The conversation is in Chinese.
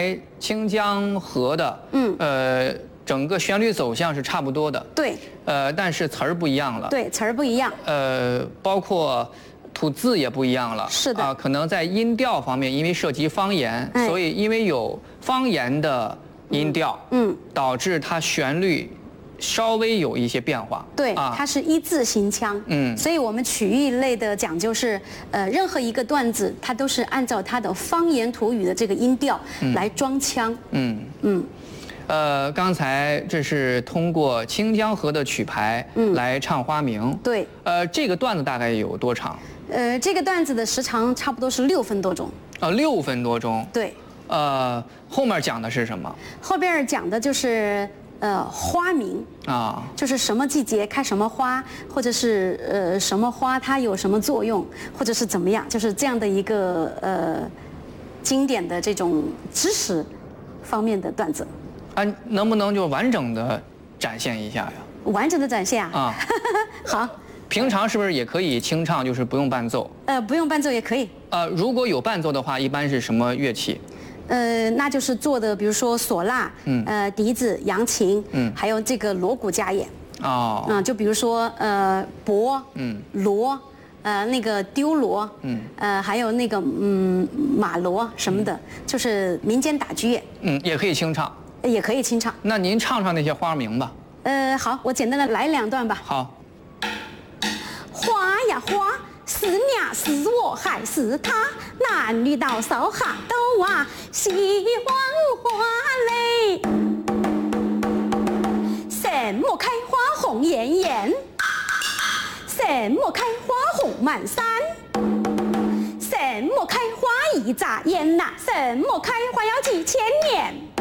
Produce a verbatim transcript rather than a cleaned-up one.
来清江河的， 嗯， 呃，整个旋律走向是差不多的， 对， 呃，但是词儿不一样了， 对，词儿不一样， 呃，包括吐字也不一样了， 是的啊，可能在音调方面，因为涉及方言， 哎所以因为有方言的音调， 嗯， 导致它旋律稍微有一些变化， 对， 啊， 它是一字形腔， 嗯所以我们曲艺类的讲究是，呃，任何一个段子，它都是按照它的方言土语的这个音调来装腔， 嗯嗯， 呃，刚才这是通过清江河的曲牌嗯来唱花名， 对， 呃，这个段子大概有多长？ 呃，这个段子的时长差不多是六分多钟， 呃，六分多钟。 对， 呃，后面讲的是什么？ 后边讲的就是呃花名。 啊， 就是什么季节开什么花，或者是呃什么花它有什么作用，或者是怎么样，就是这样的一个呃经典的这种知识方面的段子， 啊，能不能就完整的展现一下呀？ 完整的展现啊。 啊， 好， 平常是不是也可以清唱，就是不用伴奏？ 呃，不用伴奏也可以。 呃，如果有伴奏的话，一般是什么乐器？ 呃，那就是做的，比如说唢呐， 嗯呃，笛子、扬琴， 嗯还有这个锣鼓家眼， 哦， 啊、就比如说呃钹， 嗯锣，呃那个丢锣， 嗯呃还有那个嗯马锣什么的，就是民间打击乐， 嗯，也可以清唱。 也可以清唱。 那您唱唱那些花名吧。 呃，好，我简单的来两段吧。 好， 花呀花，是娘是我还是他？男女老少哈都啊喜欢花嘞。什么开花红艳艳？什么开花红满山？什么开花一眨眼呐、什么开花要几千年？